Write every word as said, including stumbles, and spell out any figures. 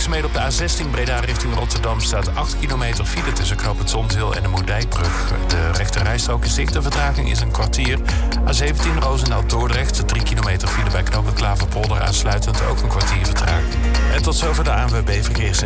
Werkzaamheden op de A zestien Breda richting Rotterdam staat acht kilometer file tussen Knoop het Zontheel en de Moerdijkbrug. De rechterrijstrook is dicht, de vertraging is een kwartier. A zeventien Roosendaal-Dordrecht, drie kilometer file bij Knoop het Klaverpolder, aansluitend ook een kwartier vertraging. En tot zover de A N W B verkeersinformatie.